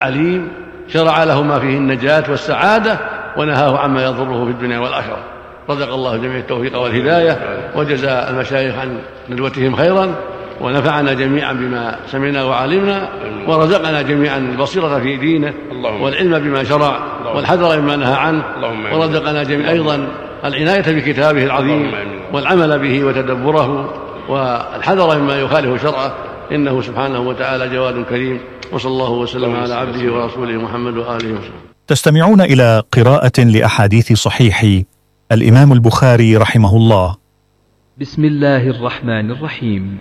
عليم شرع له ما فيه النجاة والسعادة ونهاه عما يضره في الدنيا والآخرة. رزق الله جميع التوفيق والهداية، وجزى المشايخ عن ندوتهم خيرا، ونفعنا جميعا بما سمعنا وعلمنا، ورزقنا جميعا البصيرة في دينه والعلم بما شرع والحذر مما نهى عنه، ورزقنا جميعا أيضا العناية بكتابه العظيم والعمل به وتدبره والحذر مما يخالف شرعه، إنه سبحانه وتعالى جواد كريم. وصلى الله وسلم على عبده ورسوله محمد وآله وسلم. تستمعون إلى قراءة لأحاديث صحيح الإمام البخاري رحمه الله. بسم الله الرحمن الرحيم.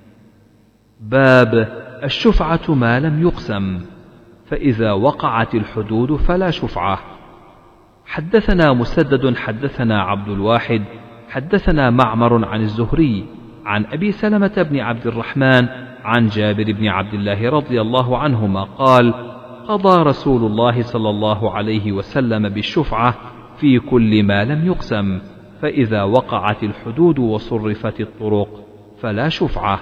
باب الشفعة ما لم يقسم، فإذا وقعت الحدود فلا شفعة. حدثنا مسدد حدثنا عبد الواحد حدثنا معمر عن الزهري عن أبي سلمة بن عبد الرحمن عن جابر بن عبد الله رضي الله عنهما قال: قضى رسول الله صلى الله عليه وسلم بالشفعة في كل ما لم يقسم، فإذا وقعت الحدود وصرفت الطرق فلا شفعة.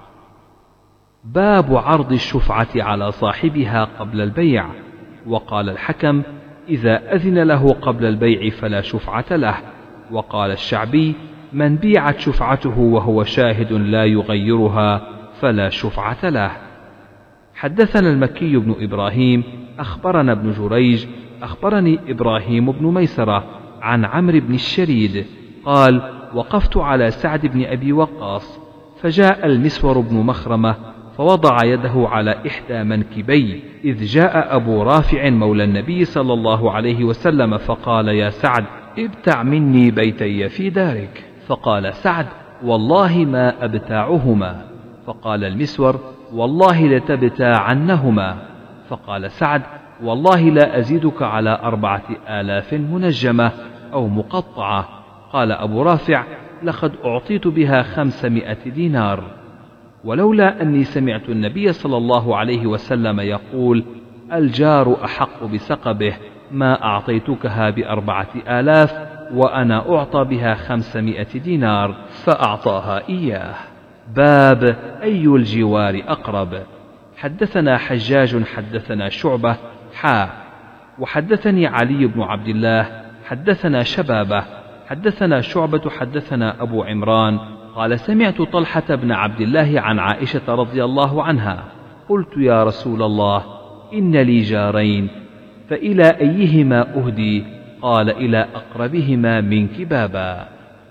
باب عرض الشفعة على صاحبها قبل البيع. وقال الحكم: إذا أذن له قبل البيع فلا شفعة له. وقال الشعبي: من بيعت شفعته وهو شاهد لا يغيرها فلا شفعة له. حدثنا المكي بن إبراهيم أخبرنا ابن جريج أخبرني إبراهيم بن ميسرة عن عمرو بن الشريد قال: وقفت على سعد بن أبي وقاص، فجاء المسور بن مخرمة فوضع يده على إحدى منكبي، إذ جاء أبو رافع مولى النبي صلى الله عليه وسلم فقال: يا سعد، ابتع مني بيتي في دارك. فقال سعد: والله ما أبتاعهما. فقال المسور: والله لتبتاعنهما. فقال سعد: والله لا أزيدك على 4000 منجمة أو مقطعة. قال أبو رافع: لقد أعطيت بها 500 دينار، ولولا أني سمعت النبي صلى الله عليه وسلم يقول: الجار أحق بسقبه، ما أعطيتكها ب4000 وأنا أعطى بها 500 دينار، فأعطاها إياه. باب أي الجوار أقرب. حدثنا حجاج حدثنا شعبة وحدثني علي بن عبد الله حدثنا شبابة حدثنا شعبة حدثنا أبو عمران قال: سمعت طلحة بن عبد الله عن عائشة رضي الله عنها: قلت يا رسول الله، إن لي جارين، فإلى أيهما أهدي؟ قال: إلى أقربهما منك بابا.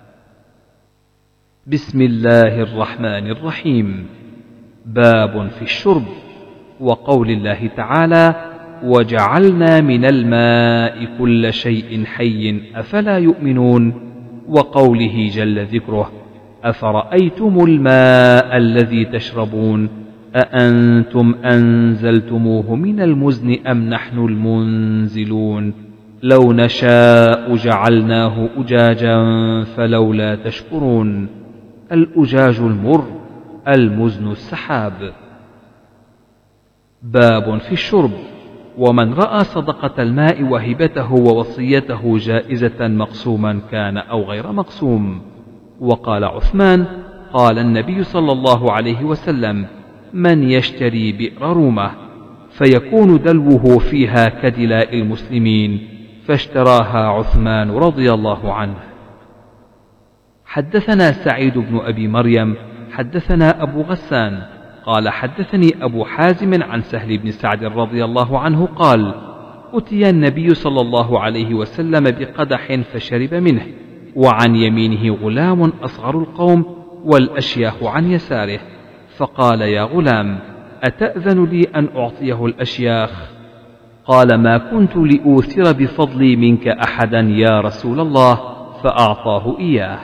بسم الله الرحمن الرحيم. باب في الشرب. وقول الله تعالى: وجعلنا من الماء كل شيء حي أفلا يؤمنون. وقوله جل ذكره: أفرأيتم الماء الذي تشربون أأنتم أنزلتموه من المزن أم نحن المنزلون لو نشاء جعلناه أجاجا فلولا تشكرون. الأجاج المر، المزن السحاب. باب في الشرب. ومن رأى صدقة الماء وهبته ووصيته جائزة مقسوما كان أو غير مقسوم. وقال عثمان: قال النبي صلى الله عليه وسلم: من يشتري بئر رومة فيكون دلوه فيها كدلاء المسلمين، فاشتراها عثمان رضي الله عنه. حدثنا سعيد بن أبي مريم حدثنا أبو غسان قال: حدثني أبو حازم عن سهل بن سعد رضي الله عنه قال: أتي النبي صلى الله عليه وسلم بقدح فشرب منه، وعن يمينه غلام أصغر القوم والأشياخ عن يساره، فقال: يا غلام، أتأذن لي أن أعطيه الأشياخ؟ قال: ما كنت لأوثر بفضلي منك أحدا يا رسول الله، فأعطاه إياه.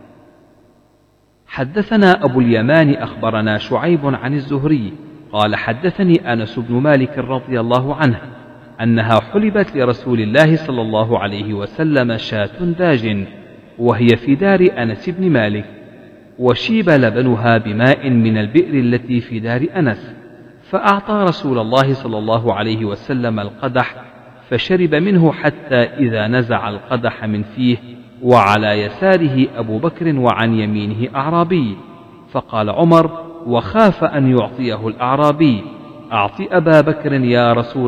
حدثنا أبو اليمان أخبرنا شعيب عن الزهري قال: حدثني أنس بن مالك رضي الله عنه أنها حلبت لرسول الله صلى الله عليه وسلم شاة داج، وهي في دار أنس بن مالك، وشيب لبنها بماء من البئر التي في دار أنس، فأعطى رسول الله صلى الله عليه وسلم القدح فشرب منه حتى إذا نزع القدح من فيه، وعلى يساره أبو بكر وعن يمينه أعرابي، فقال عمر وخاف أن يعطيه الأعرابي، أعط أبا بكر يا رسول